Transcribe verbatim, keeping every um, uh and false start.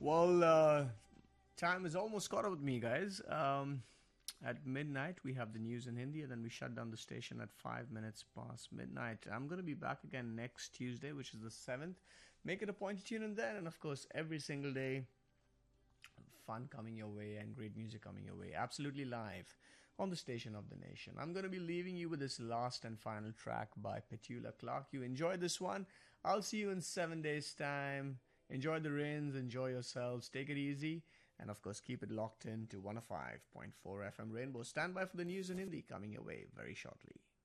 Well, uh, time is almost caught up with me, guys. Um, at midnight, we have the news in Hindi, and then we shut down the station at five minutes past midnight. I'm going to be back again next Tuesday, which is the seventh. Make it a point to tune in then, and of course, every single day, fun coming your way and great music coming your way. Absolutely live on the station of the nation. I'm going to be leaving you with this last and final track by Petula Clark. You enjoyed this one. I'll see you in seven days' time. Enjoy the rains, enjoy yourselves, take it easy, and of course keep it locked in to one oh five point four F M Rainbow. Stand by for the news in Hindi coming your way very shortly.